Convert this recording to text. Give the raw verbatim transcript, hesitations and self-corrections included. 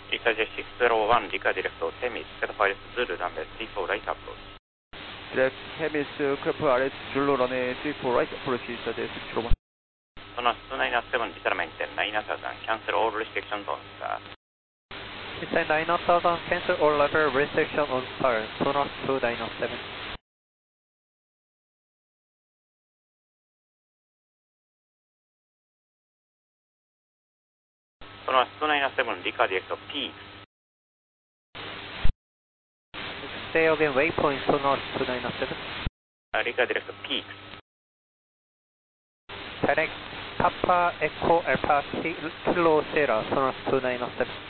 Lisa J six zero one, Lika Direct Temis, Certified Zulu runway three four right approach. Direct Temis, Clear R S Zulu runway three four right approach, Lisa J six zero one. Sonos two nine seven, Lisa maintain nine thousand, cancel all restrictions on start. Lisa nine thousand, cancel all level restriction on start, Sonos two nine seven. Sonos two nine seven, Lika Direct Peaks. Say again, waypoint Sonos two nine seven. Uh, Lika Direct Peaks. Direct Papa Echo Alpha Kilo Sierra, Sonos two nine seven.